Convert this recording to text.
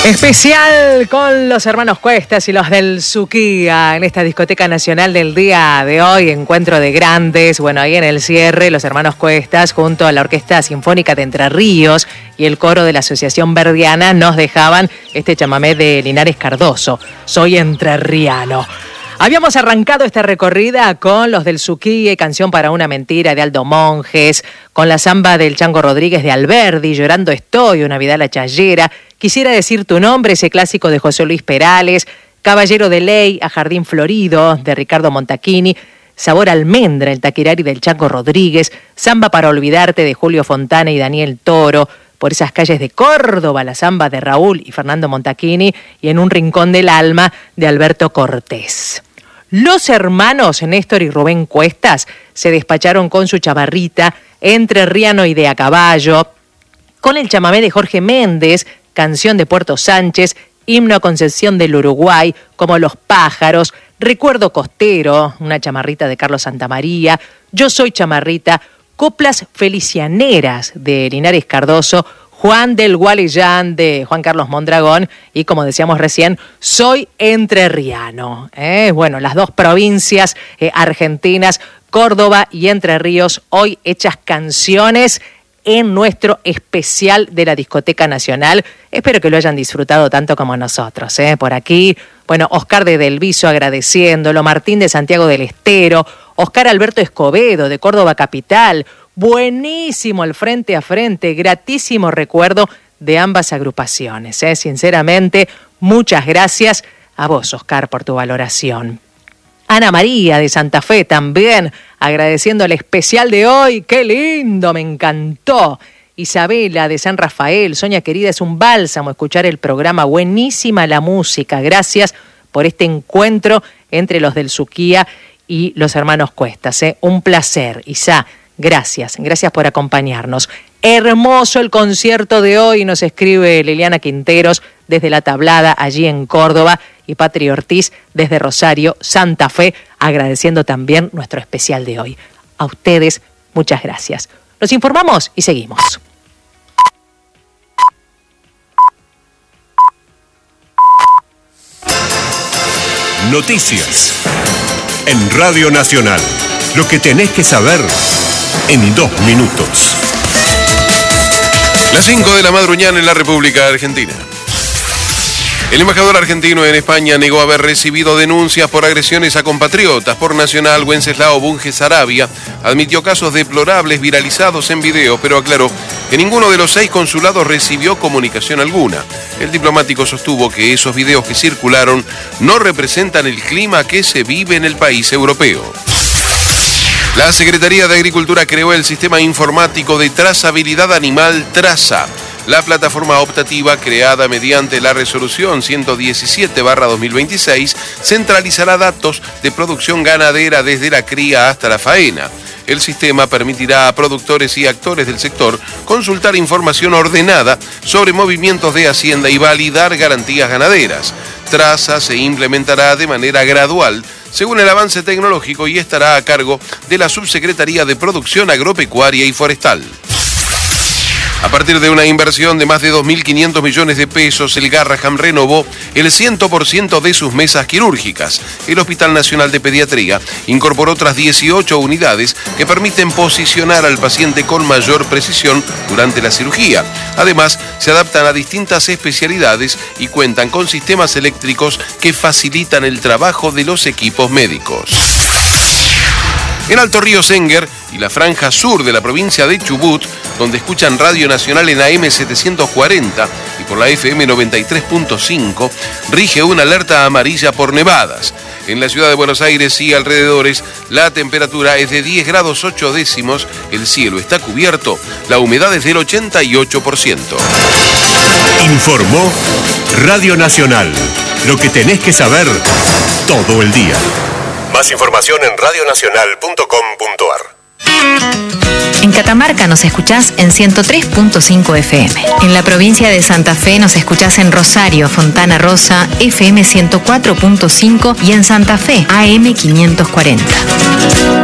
Especial con los hermanos Cuestas y los del Suquía en esta discoteca nacional del día de hoy, encuentro de grandes. Bueno, ahí en el cierre, los hermanos Cuestas junto a la Orquesta Sinfónica de Entre Ríos y el coro de la Asociación Verdiana nos dejaban este chamamé de Linares Cardoso, Soy Entrerriano. Habíamos arrancado esta recorrida con los del Suquía, Canción para una mentira de Aldo Monjes, con la samba del Chango Rodríguez de Alberdi, Llorando estoy, una Vidala Chayera, Quisiera decir tu nombre, ese clásico de José Luis Perales, Caballero de Ley, A Jardín Florido, de Ricardo Montachini, Sabor Almendra, el Taquirari del Chango Rodríguez, Samba para olvidarte de Julio Fontana y Daniel Toro, Por esas calles de Córdoba, la samba de Raúl y Fernando Montachini, y En un rincón del alma de Alberto Cortés. Los hermanos Néstor y Rubén Cuestas se despacharon con su chamarrita entrerriano y de a caballo, con el chamamé de Jorge Méndez, Canción de Puerto Sánchez, Himno a Concepción del Uruguay, Como los pájaros, Recuerdo costero, una chamarrita de Carlos Santamaría, Yo soy chamarrita, Coplas felicianeras de Linares Cardoso, Juan del Gualeyán de Juan Carlos Mondragón y, como decíamos recién, Soy Entrerriano. Bueno, las dos provincias argentinas, Córdoba y Entre Ríos, hoy hechas canciones en nuestro especial de la Discoteca Nacional. Espero que lo hayan disfrutado tanto como nosotros. Por aquí, bueno, Oscar de Delviso agradeciéndolo, Martín de Santiago del Estero, Oscar Alberto Escobedo de Córdoba Capital. Buenísimo el frente a frente, gratísimo recuerdo de ambas agrupaciones. Sinceramente, muchas gracias a vos, Oscar, por tu valoración. Ana María de Santa Fe también, agradeciendo el especial de hoy. ¡Qué lindo! Me encantó. Isabela de San Rafael, Soña querida, es un bálsamo escuchar el programa. Buenísima la música. Gracias por este encuentro entre los del Suquía y los hermanos Cuestas. Un placer, Isa. Gracias por acompañarnos. Hermoso el concierto de hoy, nos escribe Liliana Quinteros desde La Tablada, allí en Córdoba, y Patri Ortiz desde Rosario, Santa Fe, agradeciendo también nuestro especial de hoy. A ustedes, muchas gracias. Nos informamos y seguimos. Noticias en Radio Nacional. Lo que tenés que saber en 2 minutos. Las 5 de la madrugada en la República Argentina. El embajador argentino en España negó haber recibido denuncias por agresiones a compatriotas. Por Nacional, Wenceslao Bunge Sarabia admitió casos deplorables viralizados en video, pero aclaró que ninguno de los 6 consulados recibió comunicación alguna. El diplomático sostuvo que esos videos que circularon no representan el clima que se vive en el país europeo. La Secretaría de Agricultura creó el sistema informático de trazabilidad animal Traza. La plataforma optativa, creada mediante la resolución 117/2026, centralizará datos de producción ganadera desde la cría hasta la faena. El sistema permitirá a productores y actores del sector consultar información ordenada sobre movimientos de hacienda y validar garantías ganaderas. Traza se implementará de manera gradual según el avance tecnológico y estará a cargo de la Subsecretaría de Producción Agropecuaria y Forestal. A partir de una inversión de más de 2.500 millones de pesos, el Garraham renovó el 100% de sus mesas quirúrgicas. El Hospital Nacional de Pediatría incorporó otras 18 unidades que permiten posicionar al paciente con mayor precisión durante la cirugía. Además, se adaptan a distintas especialidades y cuentan con sistemas eléctricos que facilitan el trabajo de los equipos médicos. En Alto Río Senguer y la franja sur de la provincia de Chubut, donde escuchan Radio Nacional en AM 740 y por la FM 93.5, rige una alerta amarilla por nevadas. En la ciudad de Buenos Aires y alrededores, la temperatura es de 10 grados 8 décimos, el cielo está cubierto, la humedad es del 88%. Informó Radio Nacional. Lo que tenés que saber todo el día. Más información en radionacional.com.ar. En Catamarca nos escuchás en 103.5 FM. En la provincia de Santa Fe nos escuchás en Rosario, Fontana Rosa, FM 104.5 y en Santa Fe, AM 540.